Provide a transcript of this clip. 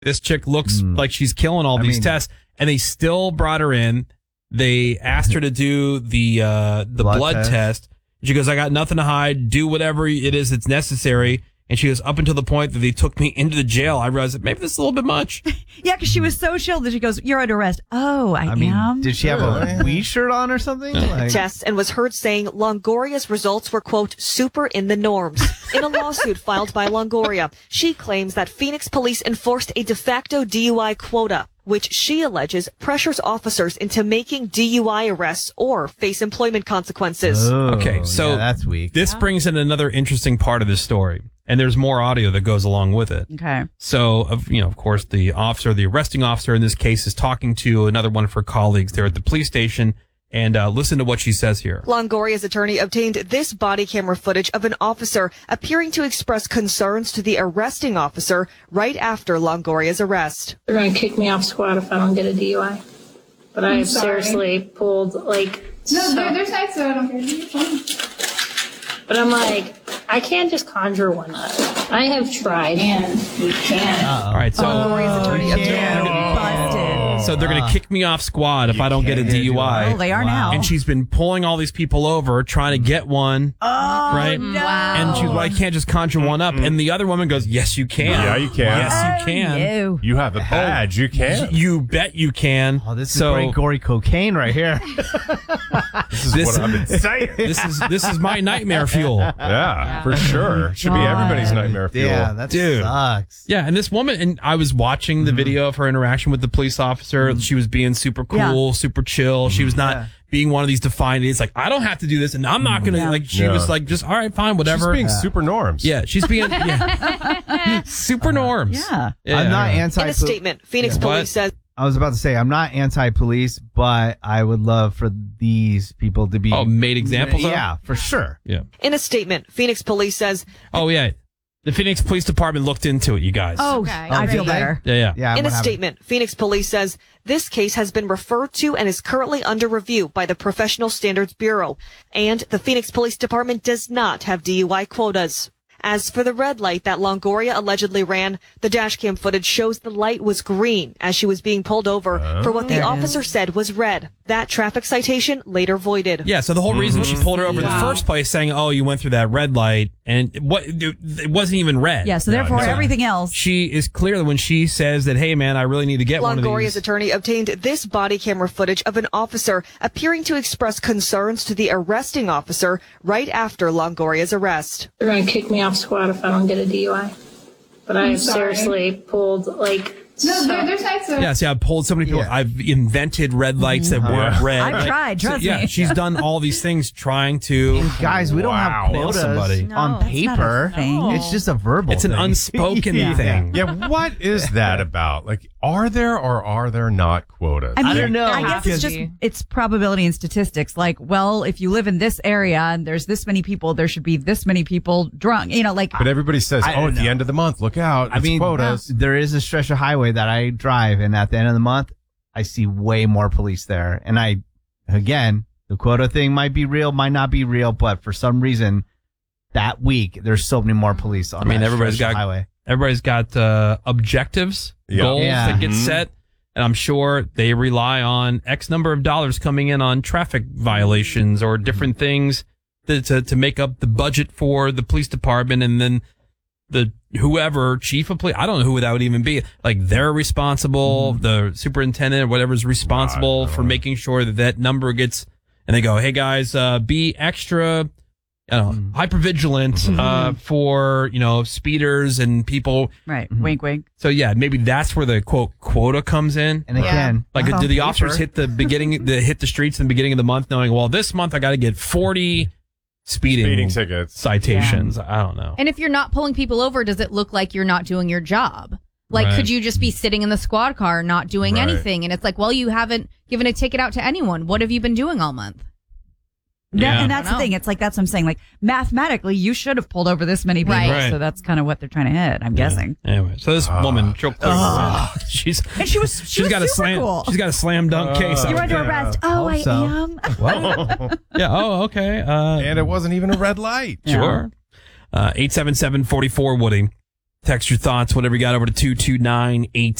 This chick looks like she's killing all these tests, and they still brought her in. They asked her to do the blood test. She goes, I got nothing to hide. Do whatever it is that's necessary. And she goes, up until the point that they took me into the jail, I realized that maybe this is a little bit much. Yeah, because she was so chilled that she goes, you're under arrest. Oh, I am? Did she have a wee shirt on or something? Tests and was heard saying Longoria's results were, quote, super in the norms. In a lawsuit filed by Longoria, she claims that Phoenix police enforced a de facto DUI quota, which she alleges pressures officers into making DUI arrests or face employment consequences. Okay, so that's weak. This brings in another interesting part of this story. And there's more audio that goes along with it. Okay. So, of course, the arresting officer in this case is talking to another one of her colleagues there at the police station. And listen to what she says here. Longoria's attorney obtained this body camera footage of an officer appearing to express concerns to the arresting officer right after Longoria's arrest. They're going to kick me off squad if I don't get a DUI. But I have seriously pulled, there's nights that I don't get a DUI. But I'm like, I can't just conjure one up. I have tried. You can. All right, so Longoria's attorney so they're going to kick me off squad if I don't get a DUI. Oh, they are now. And she's been pulling all these people over, trying to get one. Oh, right? no. And she's like, I can't just conjure one up. And the other woman goes, yes, you can. Yeah, you can. Yes, you can. No. You have a badge. You can. You bet you can. Oh, this is great gory cocaine right here. This is what I've been saying. This is my nightmare fuel. Yeah, for sure. Should be everybody's nightmare fuel. Yeah, that sucks. Yeah, and this woman, and I was watching the video of her interaction with the police officer. She was being super cool, super chill. She was not being one of these defiant idiots, like, I don't have to do this, and I'm not going to, she was like, just, all right, fine, whatever. She's being super norms. Yeah, she's being super norms. Yeah. I'm not anti-police. In a statement, Phoenix police says... I was about to say, I'm not anti-police, but I would love for these people to be... made examples of? Yeah, for sure. Yeah. In a statement, Phoenix police says... Oh, yeah. The Phoenix Police Department looked into it, you guys. Oh, okay. I feel better. Yeah. In a statement, Phoenix police says this case has been referred to and is currently under review by the Professional Standards Bureau, and the Phoenix Police Department does not have DUI quotas. As for the red light that Longoria allegedly ran, the dashcam footage shows the light was green as she was being pulled over for what the officer said was red. That traffic citation later voided. Yeah, so the whole reason she pulled her over in the first place, saying, oh, you went through that red light, and it wasn't even red. Yeah, so therefore everything else. She is clear when she says that, hey, man, I really need to get one of these. Longoria's attorney obtained this body camera footage of an officer appearing to express concerns to the arresting officer right after Longoria's arrest. They're going to kick me off squad if I don't get a DUI. But I have seriously pulled, there's nights that... Yeah, see, I've pulled so many people. Yeah. I've invented red lights that weren't red. I've tried, trust me. Yeah, she's done all these things trying to... And guys, we don't have quotas on paper. It's just a verbal It's an unspoken thing. Yeah, what is that about? Are there or are there not quotas? I don't know. I guess it's probability and statistics. If you live in this area and there's this many people, there should be this many people drunk. But everybody says, at the end of the month, look out. It's quotas. There is a stretch of highway that I drive, and at the end of the month, I see way more police there. And the quota thing might be real, might not be real, but for some reason, that week, there's so many more police on that stretch of highway. Everybody's got objectives, goals that get set, and I'm sure they rely on X number of dollars coming in on traffic violations or different things to make up the budget for the police department, and then the whoever chief of police, I don't know who that would even be. They're responsible, the superintendent or whatever's responsible for making sure that number gets, and they go, hey guys, be extra, hyper vigilant, for, speeders and people. Right. Wink, wink. So yeah, maybe that's where the quote quota comes in. And again, do the officers hit the streets in the beginning of the month knowing, well, this month I got to get 40 speeding tickets, citations. I don't know. And if you're not pulling people over, does it look like you're not doing your job? Could you just be sitting in the squad car not doing anything? And it's you haven't given a ticket out to anyone. What have you been doing all month? And that's the thing. It's that's what I'm saying. Mathematically, you should have pulled over this many people. Right. So that's kind of what they're trying to hit, I'm guessing. Anyway, so this woman, she's got a slam. Cool. She's got a slam dunk case. You're under arrest. Oh, I am. Yeah. Oh, okay. And it wasn't even a red light. Sure. 877-44 Woody. Text your thoughts, whatever you got, over to 229-8